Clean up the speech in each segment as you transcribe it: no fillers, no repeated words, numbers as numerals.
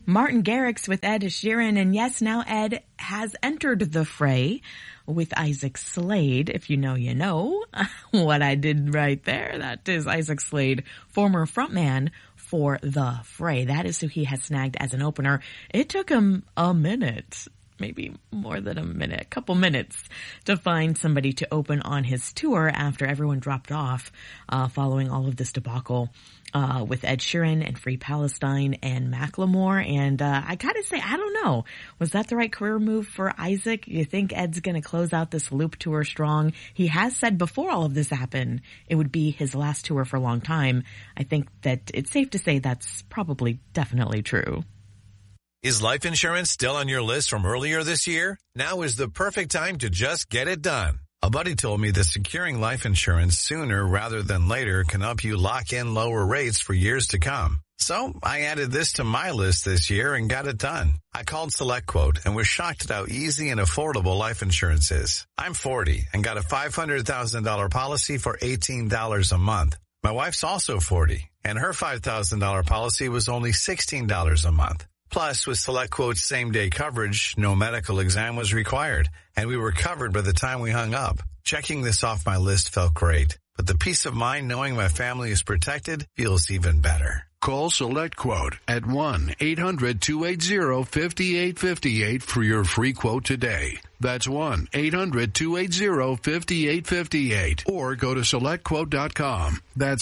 Martin Garrix with Ed Sheeran. And yes, now Ed has entered the fray with Isaac Slade. If you know, you know what I did right there. That is Isaac Slade, former frontman for The Fray. That is who he has snagged as an opener. It took him a minute, maybe more than a minute, a couple minutes to find somebody to open on his tour after everyone dropped off following all of this debacle with Ed Sheeran and Free Palestine and Macklemore. And I gotta say, I don't know. Was that the right career move for Isaac? You think Ed's gonna close out this Loop tour strong? He has said before all of this happened, it would be his last tour for a long time. I think that it's safe to say that's probably definitely true. Is life insurance still on your list from earlier this year? Now is the perfect time to just get it done. A buddy told me that securing life insurance sooner rather than later can help you lock in lower rates for years to come. So I added this to my list this year and got it done. I called SelectQuote and was shocked at how easy and affordable life insurance is. I'm 40 and got a $500,000 policy for $18 a month. My wife's also 40 and her $5,000 policy was only $16 a month. Plus, with SelectQuote's same-day coverage, no medical exam was required, and we were covered by the time we hung up. Checking this off my list felt great, but the peace of mind knowing my family is protected feels even better. Call SelectQuote at 1-800-280-5858 for your free quote today. That's 1-800-280-5858. Or go to SelectQuote.com. That's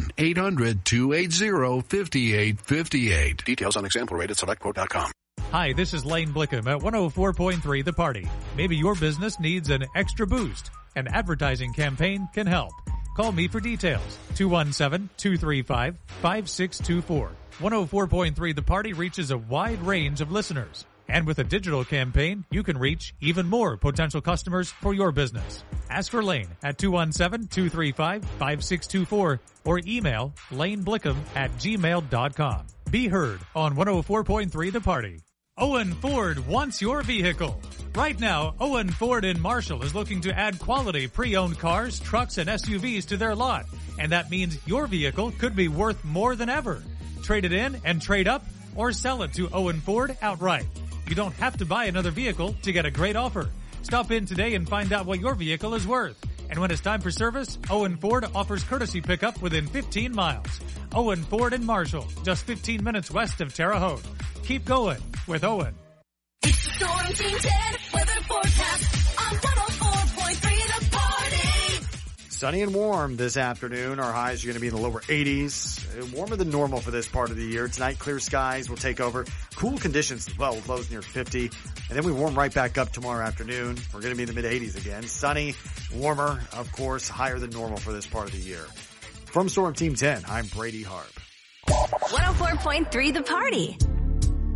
1-800-280-5858. Details on example rate at SelectQuote.com. Hi, this is Lane Blickham at 104.3 The Party. Maybe your business needs an extra boost. An advertising campaign can help. Call me for details. 217-235-5624. 104.3 The Party reaches a wide range of listeners. And with a digital campaign, you can reach even more potential customers for your business. Ask for Lane at 217-235-5624 or email laneblickham@gmail.com. Be heard on 104.3 The Party. Owen Ford wants your vehicle. Right now, Owen Ford in Marshall is looking to add quality pre-owned cars, trucks, and SUVs to their lot. And that means your vehicle could be worth more than ever. Trade it in and trade up or sell it to Owen Ford outright. You don't have to buy another vehicle to get a great offer. Stop in today and find out what your vehicle is worth. And when it's time for service, Owen Ford offers courtesy pickup within 15 miles. Owen Ford in Marshall, just 15 minutes west of Terre Haute. Keep going with Owen. It's the Storm Team 10 weather forecast on 104.3 The Party. Sunny and warm this afternoon. Our highs are going to be in the lower 80s. Warmer than normal for this part of the year. Tonight, clear skies will take over. Cool conditions as well, with lows near 50. And then we warm right back up tomorrow afternoon. We're going to be in the mid-80s again. Sunny, warmer, of course, higher than normal for this part of the year. From Storm Team 10, I'm Brady Harp. 104.3 The Party.